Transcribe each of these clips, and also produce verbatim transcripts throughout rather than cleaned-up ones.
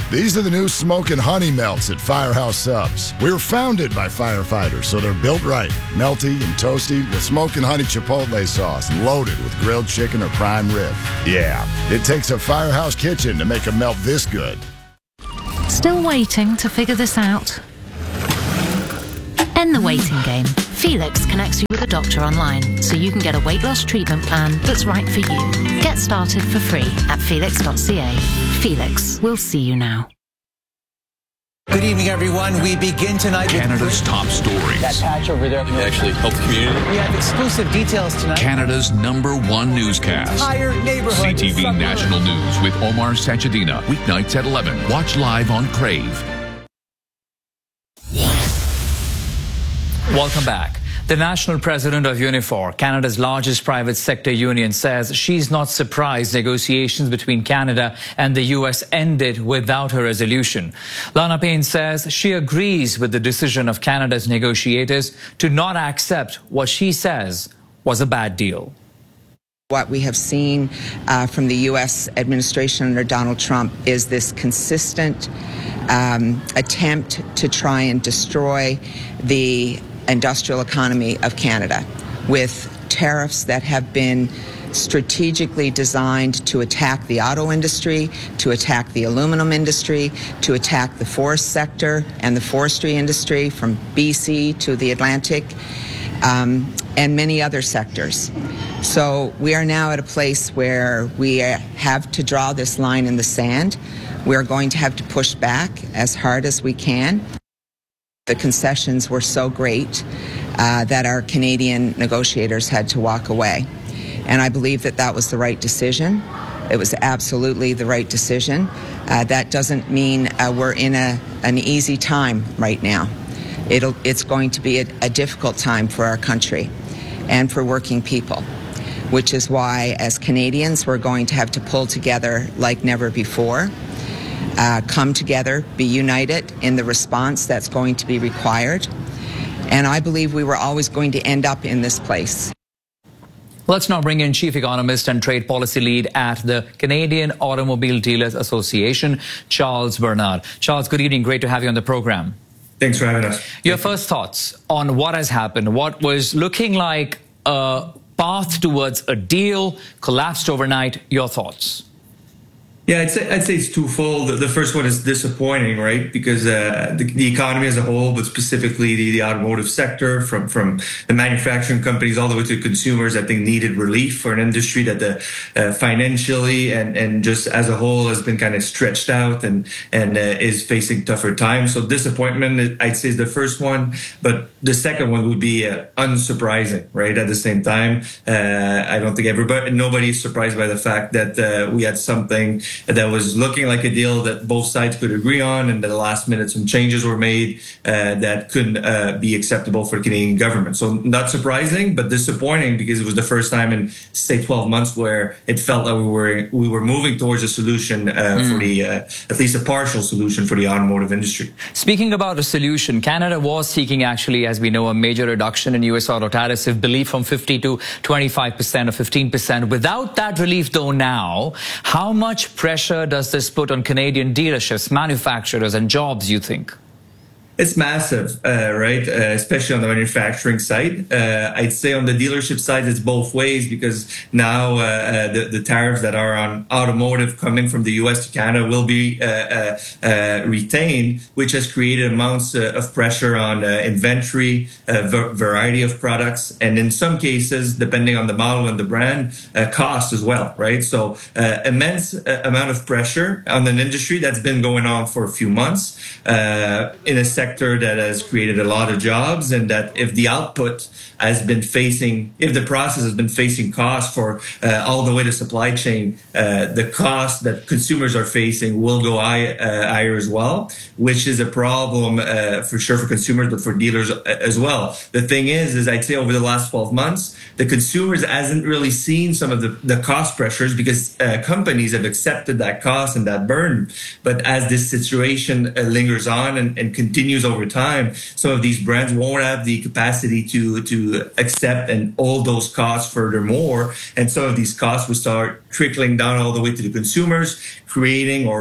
These are the new Smokin' Honey Melts at Firehouse Subs. We were founded by firefighters, so they're built right. Melty and toasty with Smokin' Honey Chipotle sauce loaded with grilled chicken or prime rib. Yeah, it takes a Firehouse kitchen to make a melt this good. Still waiting to figure this out? End the waiting game. Felix connects you with a doctor online, so you can get a weight loss treatment plan that's right for you. Get started for free at felix dot c a. Felix, we'll see you now. Good evening, everyone. We begin tonight with Canada's top stories. That patch over there can actually help the community. We have exclusive details tonight. Canada's number one newscast. Entire neighborhood. C T V National News with Omar Sachedina. Weeknights at eleven. Watch live on Crave. Welcome back. The national president of Unifor, Canada's largest private sector union, says she's not surprised negotiations between Canada and the U S ended without a resolution. Lana Payne says she agrees with the decision of Canada's negotiators to not accept what she says was a bad deal. What we have seen uh, from the U S administration under Donald Trump is this consistent um, attempt to try and destroy the industrial economy of Canada with tariffs that have been strategically designed to attack the auto industry, to attack the aluminum industry, to attack the forest sector and the forestry industry from B C to the Atlantic, um, and many other sectors. So we are now at a place where we have to draw this line in the sand. We're going to have to push back as hard as we can. The concessions were so great uh, that our Canadian negotiators had to walk away. And I believe that that was the right decision. It was absolutely the right decision. Uh, that doesn't mean uh, we're in a, an easy time right now. It'll, it's going to be a, a difficult time for our country and for working people, which is why as Canadians we're going to have to pull together like never before. Uh, come together, be united in the response that's going to be required. And I believe we were always going to end up in this place. Let's now bring in Chief Economist and Trade Policy Lead at the Canadian Automobile Dealers Association, Charles Bernard. Charles, good evening. Great to have you on the program. Thanks for having us. Your first thoughts on what has happened, what was looking like a path towards a deal, collapsed overnight. Your thoughts? Yeah, I'd say, I'd say it's twofold. The first one is disappointing, right? Because uh, the, the economy as a whole, but specifically the, the automotive sector, from, from the manufacturing companies all the way to consumers, I think needed relief for an industry that the, uh, financially and, and just as a whole has been kind of stretched out and, and uh, is facing tougher times. So disappointment, I'd say, is the first one. But the second one would be uh, unsurprising, right? At the same time, uh, I don't think everybody, nobody's surprised by the fact that uh, we had something that was looking like a deal that both sides could agree on, and at the last minute some changes were made uh, that couldn't uh, be acceptable for the Canadian government. So not surprising, but disappointing, because it was the first time in, say, twelve months where it felt like we were we were moving towards a solution uh, mm. for the uh, at least a partial solution for the automotive industry. Speaking about a solution, Canada was seeking, actually, as we know, a major reduction in U S auto tariffs, if believed, from fifty to twenty-five percent or fifteen percent. Without that relief, though, now, how much pressure does this put on Canadian dealerships, manufacturers, and jobs, you think? It's massive, uh, right? Uh, especially on the manufacturing side. Uh, I'd say on the dealership side, it's both ways, because now uh, uh, the, the tariffs that are on automotive coming from the U S to Canada will be uh, uh, uh, retained, which has created amounts uh, of pressure on uh, inventory, a uh, variety of products, and in some cases, depending on the model and the brand, uh, cost as well, right? So uh, immense uh, amount of pressure on an industry that's been going on for a few months uh, in a sector that has created a lot of jobs, and that if the output has been facing, if the process has been facing costs for uh, all the way to supply chain, uh, the cost that consumers are facing will go high, uh, higher as well, which is a problem uh, for sure for consumers, but for dealers as well. The thing is, is I'd say over the last twelve months, the consumers hasn't really seen some of the, the cost pressures, because uh, companies have accepted that cost and that burden. But as this situation uh, lingers on and, and continues over time, some of these brands won't have the capacity to to accept and hold those costs furthermore, and some of these costs will start trickling down all the way to the consumers, creating or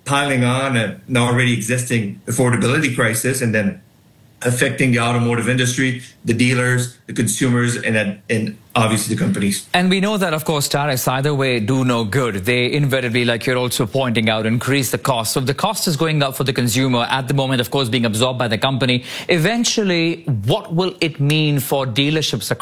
piling on an already existing affordability crisis and then affecting the automotive industry, the dealers, the consumers, and, and obviously the companies. And we know that, of course, tariffs either way do no good. They invariably, like you're also pointing out, increase the cost. So if the cost is going up for the consumer at the moment, of course, being absorbed by the company, eventually, what will it mean for dealerships across